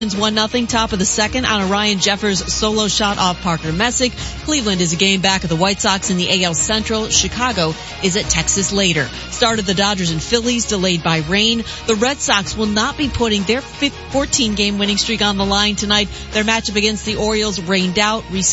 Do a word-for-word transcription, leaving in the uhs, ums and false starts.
one nothing, top of the second on a Ryan Jeffers solo shot off Parker Messick. Cleveland is a game back of the White Sox in the A L Central. Chicago is at Texas later. Start of the Dodgers and Phillies delayed by rain. The Red Sox will not be putting their fourteen game winning streak on the line tonight. Their matchup against the Orioles rained out.